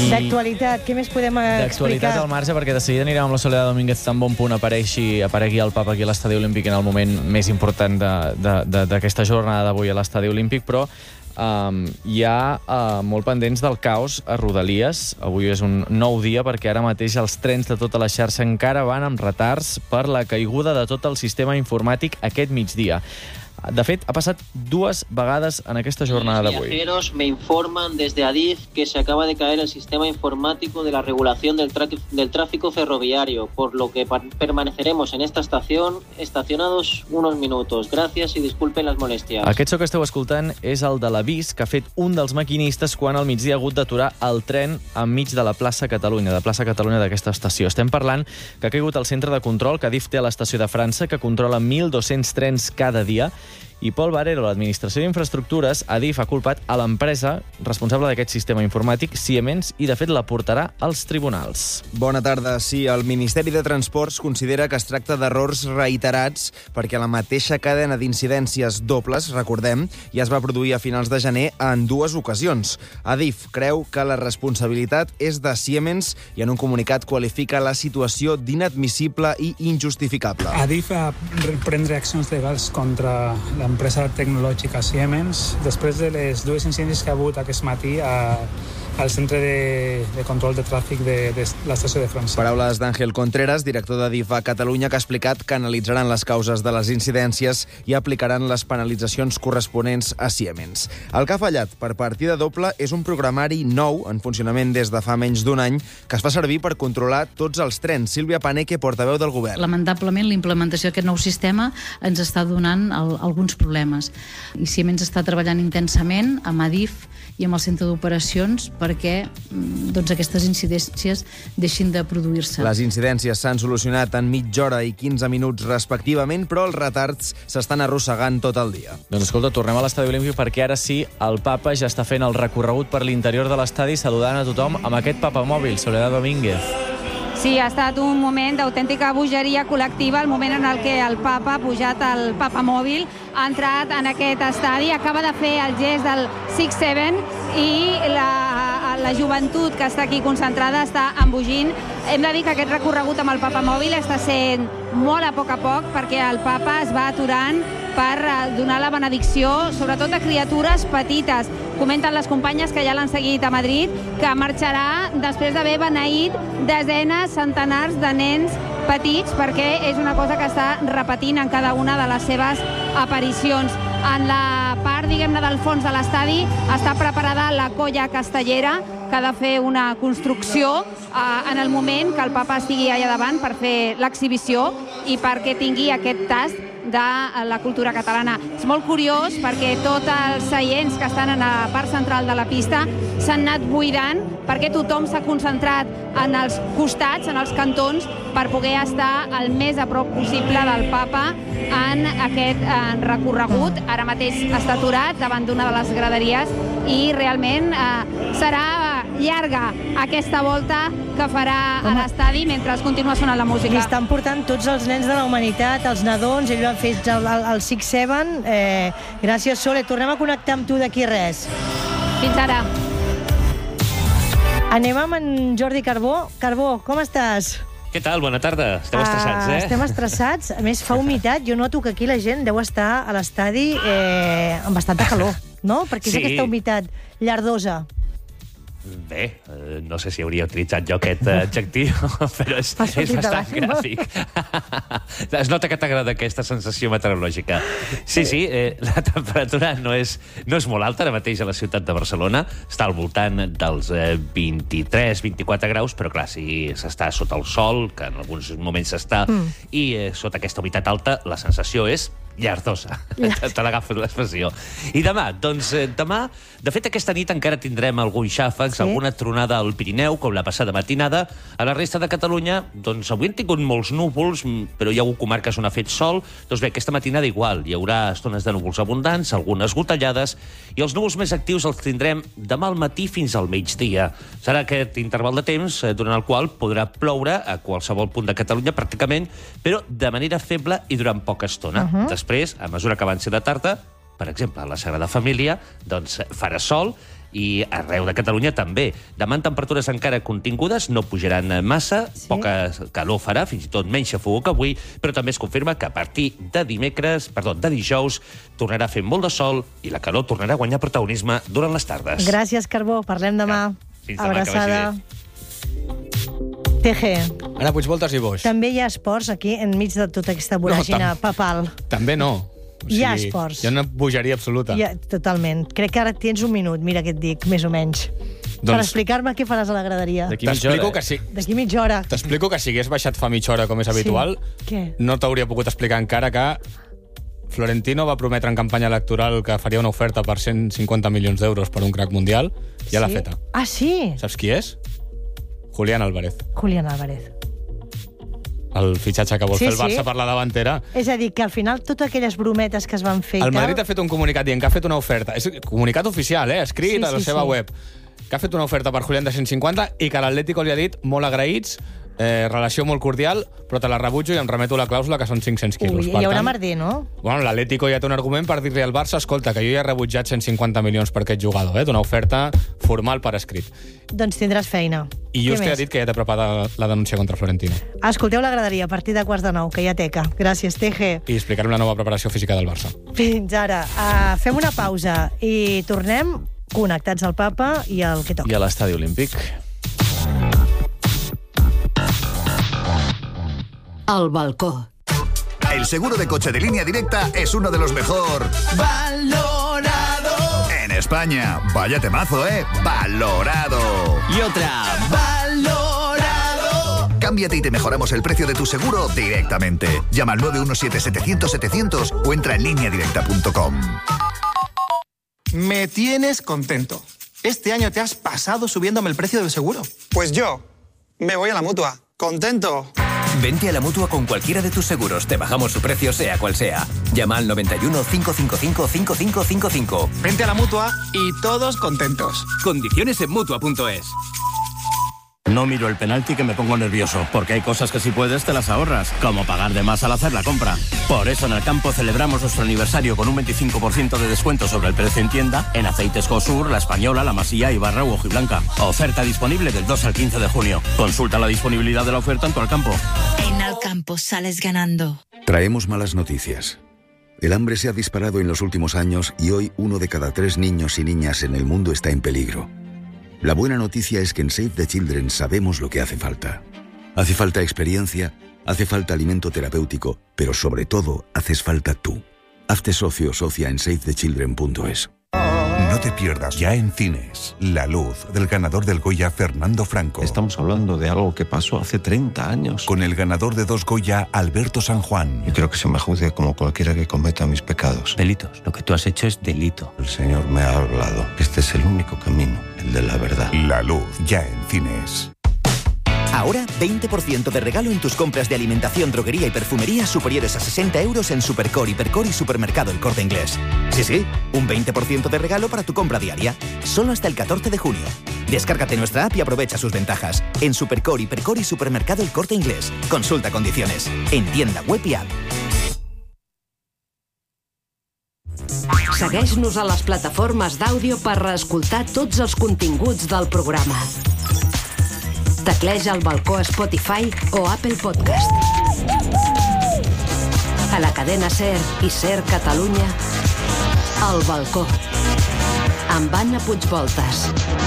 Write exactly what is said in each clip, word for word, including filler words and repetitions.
D'actualitat, què més podem explicar? D'actualitat al marge, perquè de seguida anirem amb la Soledad Domínguez tan bon punt aparegui, aparegui el papa aquí a l'Estadi Olímpic en el moment més important d'aquesta jornada d'avui a l'Estadi Olímpic, però um, hi ha uh, molt pendents del caos a Rodalies. Avui és un nou dia perquè ara mateix els trens de tota la xarxa encara van amb retards per la caiguda de tot el sistema informàtic aquest migdia. De fet, ha passat dues vegades en aquesta jornada d'avui. Los viajeros me informan desde Adif que se acaba de caer el sistema informático de la regulación del, del tráfico ferroviario, por lo que permaneceremos en esta estación estacionados unos minutos. Gracias y disculpen las molestias. Aquest so que esteu escoltant és el de l'avís que ha fet un dels maquinistes quan al migdia ha hagut d'aturar el tren enmig de la plaça Catalunya, de plaça Catalunya d'aquesta estació. Estem parlant que ha caigut el centre de control que Adif té a l'estació de França, que controla mil dos-cents trens cada dia. I Pol Barero, l'Administració d'Infraestructures, Adif ha culpat a l'empresa responsable d'aquest sistema informàtic, Siemens, i de fet la portarà als tribunals. Bona tarda. Sí, el Ministeri de Transports considera que es tracta d'errors reiterats perquè la mateixa cadena d'incidències dobles, recordem, ja es va produir a finals de gener en dues ocasions. Adif creu que la responsabilitat és de Siemens i en un comunicat qualifica la situació d'inadmissible i injustificable. Adif va prendre accions legals contra la empresa tecnològica Siemens després de les dues incidències que ha hagut aquest matí a, al centre de, de control de tràfic de, de l'estació de França. Paraules d'Àngel Contreras, director d'Adif a Catalunya, que ha explicat que analitzaran les causes de les incidències i aplicaran les penalitzacions corresponents a Siemens. El que ha fallat per partida doble és un programari nou, en funcionament des de fa menys d'un any, que es fa servir per controlar tots els trens. Sílvia Paneque, portaveu del govern. Lamentablement, la implementació d'aquest nou sistema ens està donant el, alguns problemes. I Siemens està treballant intensament amb Adif i amb el centre d'operacions perquè doncs, aquestes incidències deixin de produir-se. Les incidències s'han solucionat en mitja hora i quinze minuts respectivament, però els retards s'estan arrossegant tot el dia. Doncs escolta, tornem a l'Estadi Olímpic perquè ara sí, el papa ja està fent el recorregut per l'interior de l'estadi saludant a tothom amb aquest papamòbil, Soledad Domínguez. Sí, ha estat un moment d'autèntica bogeria col·lectiva, el moment en el que el papa ha pujat al papamòbil, ha entrat en aquest estadi, acaba de fer el gest del six seven i la, la joventut que està aquí concentrada està embogint. Hem de dir que aquest recorregut amb el papamòbil està sent molt a poc a poc perquè el papa es va aturant per donar la benedicció, sobretot a criatures petites. Comenten les companyes que ja l'han seguit a Madrid, que marxarà després d'haver beneït desenes, centenars de nens petits, perquè és una cosa que està repetint en cada una de les seves aparicions. En la part, diguem-ne, del fons de l'estadi està preparada la colla castellera, que ha de fer una construcció eh, en el moment que el papa estigui allà davant per fer l'exhibició i perquè tingui aquest tast de la cultura catalana. És molt curiós perquè tots els seients que estan en la part central de la pista s'han anat buidant perquè tothom s'ha concentrat en els costats, en els cantons, per poder estar el més a prop possible del papa en aquest eh, recorregut. Ara mateix està aturat davant d'una de les graderies i realment eh, serà llarga aquesta volta que farà a l'estadi mentre es continua sonant la música. Li estan portant tots els nens de la humanitat, els nadons, ell va fer el, el, el six seven. Eh, gràcies, Sole. Tornem a connectar amb tu d'aquí res. Fins ara. Anem amb en Jordi Carbó. Carbó, com estàs? Què tal? Bona tarda. Estem estressats, eh? Uh, estem estressats. A més, fa humitat. Jo noto que aquí la gent deu estar a l'estadi eh, amb bastanta calor, no? Perquè és sí. aquesta humitat llardosa. Bé, no sé si hauria utilitzat jo aquest adjectiu, però és, és bastant gràfic. Es nota que t'agrada aquesta sensació meteorològica. Sí, sí, eh, la temperatura no és, no és molt alta ara mateix a la ciutat de Barcelona. Està al voltant dels eh, vint-i-tres vint-i-quatre graus, però clar, si s'està sota el sol, que en alguns moments s'està, mm. i eh, sota aquesta humitat alta, la sensació és llardosa. Te l'agafo l'expressió. I demà, doncs eh, demà, de fet aquesta nit encara tindrem alguns xàfecs, sí. alguna tronada al Pirineu, com la passada matinada. A la resta de Catalunya, doncs avui hem tingut molts núvols, però hi ha hagut comarques on ha fet sol. Doncs bé, aquesta matinada igual, hi haurà estones de núvols abundants, algunes gotellades, i els núvols més actius els tindrem demà al matí fins al migdia. Serà aquest interval de temps eh, durant el qual podrà ploure a qualsevol punt de Catalunya, pràcticament, però de manera feble i durant poca estona. Uh -huh. Després, a mesura que avanci la tarda, per exemple, a la Sagrada Família, doncs farà sol i arreu de Catalunya també. Demà en temperatures encara contingudes, no pujaran massa, sí. Poca calor farà, fins i tot menys xafogó que avui, però també es confirma que a partir de dimecres, perdó, de dijous, tornarà a fer molt de sol i la calor tornarà a guanyar protagonisme durant les tardes. Gràcies, Carbó. Parlem demà. Fins demà, abraçada. T G. Ara Puigvoltes i Boix. També hi ha esports aquí, enmig de tota aquesta voràgina no, tam papal. També no. O sigui, hi ha esports. Hi ha una bogeria absoluta. Ha, totalment. Crec que ara tens un minut, mira què et dic, més o menys. Doncs... Per explicar-me què faràs a la graderia. T'explico que sí. D'aquí mitja hora. T'explico que si hagués baixat fa mitja hora, com és habitual, sí. no t'hauria pogut explicar encara que Florentino va prometre en campanya electoral que faria una oferta per cent cinquanta milions d'euros per un crack mundial, i ja sí? l'ha feta. Ah, sí? Saps qui és? Julián Álvarez. Julián Álvarez. El fitxatge que vol sí, fer el Barça sí. per la davantera. És a dir, que al final totes aquelles brometes que es van fer... El Madrid ha fet un comunicat dient que ha fet una oferta. És comunicat oficial, eh? Escrit sí, sí, a la seva sí. web. Que ha fet una oferta per Julián de cent cinquanta i que l'Atlético li ha dit molt agraïts, eh, relació molt cordial, però te la rebutjo i em remeto la clàusula que són cinc-cents quilos. Ui, hi haurà merder, no? Bueno, l'Atlético ja té un argument per dir-li al Barça, escolta, que jo ja he rebutjat cent cinquanta milions per aquest jugador, eh? D'una oferta formal per escrit. Doncs tindràs feina. I just t'he dit que ja té preparada la denúncia contra Florentino. Escolteu la graderia a partir de quarts de nou, que ja teca. Gràcies, T G. I explicarem la nova preparació física del Barça. Fins ara. Uh, fem una pausa i tornem connectats al Papa i al que toca. I a l'Estadi Olímpic. Al balcó. El seguro de coche de Línea Directa es uno de los mejor valorado en España. Vaya temazo, ¿eh? Valorado. Y otra. Valorado. Cámbiate y te mejoramos el precio de tu seguro directamente. Llama al nueve uno siete, setecientos, setecientos o entra en línea directa punto com. Me tienes contento. Este año te has pasado subiéndome el precio del seguro. Pues yo me voy a la Mutua. Contento. Vente a la Mutua con cualquiera de tus seguros. Te bajamos su precio, sea cual sea. Llama al noventa y uno, cinco cinco cinco, cinco cinco cinco cinco. Vente a la Mutua y todos contentos. Condiciones en Mutua punto es. No miro el penalti que me pongo nervioso, porque hay cosas que si puedes te las ahorras, como pagar de más al hacer la compra. Por eso en el campo celebramos nuestro aniversario con un veinticinco por ciento de descuento sobre el precio en tienda en aceites Cosur, La Española, La Masía, Ibarra u Hojiblanca. Oferta disponible del dos al quince de junio. Consulta la disponibilidad de la oferta en tu Alcampo. En Alcampo sales ganando. Traemos malas noticias. El hambre se ha disparado en los últimos años y hoy uno de cada tres niños y niñas en el mundo está en peligro. La buena noticia es que en Save the Children sabemos lo que hace falta. Hace falta experiencia, hace falta alimento terapéutico, pero sobre todo, haces falta tú. Hazte socio o socia en save the children punto es. No te pierdas ya en cines La Luz, del ganador del Goya Fernando Franco. Estamos hablando de algo que pasó hace treinta años. Con el ganador de dos Goya, Alberto San Juan. Yo creo que se me juzgue como cualquiera que cometa mis pecados. Delitos. Lo que tú has hecho es delito. El Señor me ha hablado. Este es el único camino, el de la verdad. La Luz, ya en cines. Ahora, veinte por ciento de regalo en tus compras de alimentación, droguería y perfumería superiores a sesenta euros en Supercore, Hipercore y Supermercado El Corte Inglés. Sí, sí, un veinte por ciento de regalo para tu compra diaria. Solo hasta el catorce de junio. Descárgate nuestra app y aprovecha sus ventajas. En Supercore, Hipercore y Supermercado El Corte Inglés. Consulta condiciones. En tienda web i app. Segueix-nos a les plataformes d'àudio per reescoltar tots els continguts del programa. Tecleja El Balcó a Spotify o Apple Podcast. A la cadena SER i SER Catalunya, El Balcó, amb Anna Puigvoltes.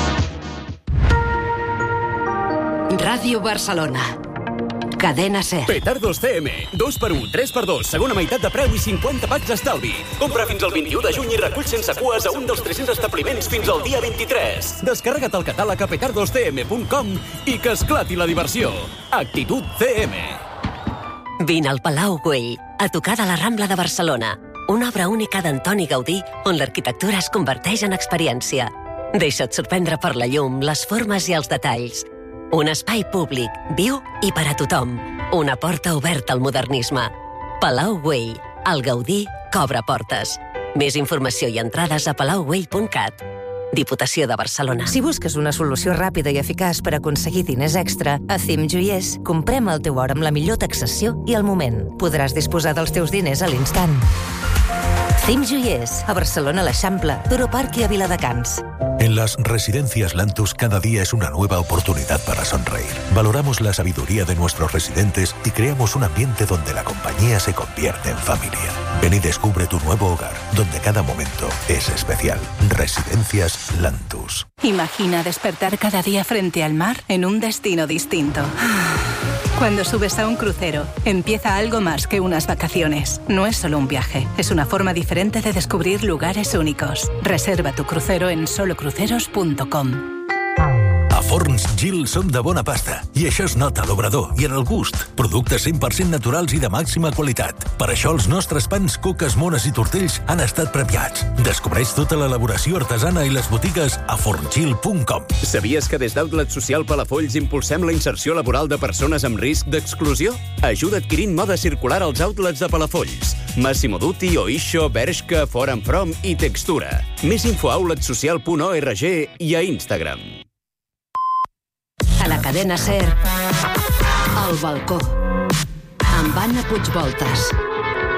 Ràdio Barcelona. Cadena SER. Petardos C M. dos per u, tres per dos, segona meitat de preu i cinquanta packs d'estalvi. Compra fins al vint-i-u de juny i recull sense cues a un dels tres-cents establiments fins al dia vint-i-tres. Descarrega't el catàleg a petardos c m punt com i que esclati la diversió. Actitud C M. Vine al Palau Güell, a tocar de la Rambla de Barcelona. Una obra única d'Antoni Gaudí on l'arquitectura es converteix en experiència. Deixa't sorprendre per la llum, les formes i els detalls. Un espai públic, viu i per a tothom. Una porta oberta al modernisme. Palau Güell, el Gaudí cobra portes. Més informació i entrades a palau güell punt cat. Diputació de Barcelona. Si busques una solució ràpida i eficaç per aconseguir diners extra, a Cim Joiers comprem el teu or amb la millor taxació i al moment. Podràs disposar dels teus diners a l'instant. C I M Joiers, a Barcelona, a l'Eixample, Toro Park y a Viladecans. En las residencias Lantus cada día es una nueva oportunidad para sonreír. Valoramos la sabiduría de nuestros residentes y creamos un ambiente donde la compañía se convierte en familia. Ven y descubre tu nuevo hogar, donde cada momento es especial. Residencias Lantus. Imagina despertar cada día frente al mar en un destino distinto. Cuando subes a un crucero, empieza algo más que unas vacaciones. No es solo un viaje, es una forma diferente de descubrir lugares únicos. Reserva tu crucero en solo cruceros punto com. A Forns Gil som de bona pasta i això es nota a l'obrador i en el gust. Productes cent per cent naturals i de màxima qualitat. Per això els nostres pans, coques, mones i tortells han estat premiats. Descobreix tota l'elaboració artesana i les botigues a forngil punt com. Sabies que des d'Outlet Social Palafolls impulsem la inserció laboral de persones amb risc d'exclusió? Ajuda adquirint moda circular als outlets de Palafolls. Massimo Dutti, Oixo, Bershka, For and From i Textura. Més info a outlet social punt org i a Instagram. A la cadena SER, El balcó, amb Anna Puigvoltas.